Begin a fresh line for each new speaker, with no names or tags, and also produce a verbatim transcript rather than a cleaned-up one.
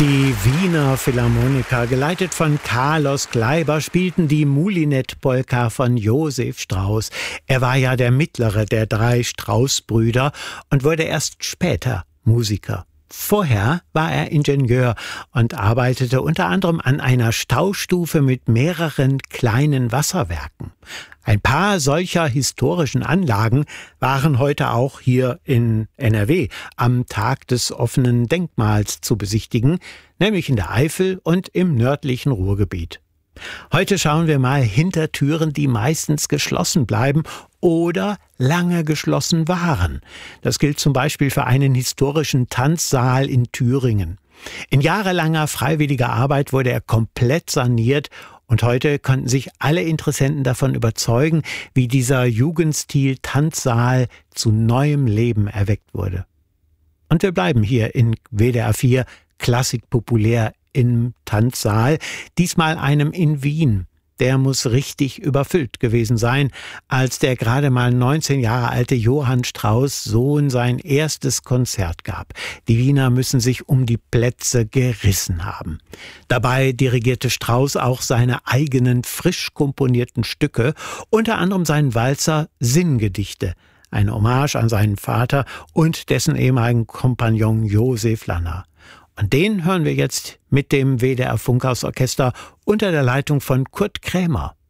Die Wiener Philharmoniker, geleitet von Carlos Kleiber, spielten die Moulinet-Polka von Josef Strauss. Er war ja der mittlere der drei Strauss-Brüder und wurde erst später Musiker. Vorher war er Ingenieur und arbeitete unter anderem an einer Staustufe mit mehreren kleinen Wasserwerken. Ein paar solcher historischen Anlagen waren heute auch hier in N R W am Tag des offenen Denkmals zu besichtigen, nämlich in der Eifel und im nördlichen Ruhrgebiet. Heute schauen wir mal hinter Türen, die meistens geschlossen bleiben oder lange geschlossen waren. Das gilt zum Beispiel für einen historischen Tanzsaal in Thüringen. In jahrelanger freiwilliger Arbeit wurde er komplett saniert und heute konnten sich alle Interessenten davon überzeugen, wie dieser Jugendstil Tanzsaal zu neuem Leben erweckt wurde. Und wir bleiben hier in W D R vier Klassik populär im Tanzsaal, diesmal einem in Wien. Der muss richtig überfüllt gewesen sein, als der gerade mal neunzehn Jahre alte Johann Strauss Sohn sein erstes Konzert gab. Die Wiener müssen sich um die Plätze gerissen haben. Dabei dirigierte Strauss auch seine eigenen frisch komponierten Stücke, unter anderem seinen Walzer Sinngedichte, eine Hommage an seinen Vater und dessen ehemaligen Kompagnon Josef Lanner. Und den hören wir jetzt mit dem W D R Funkhausorchester unter der Leitung von Kurt Krämer.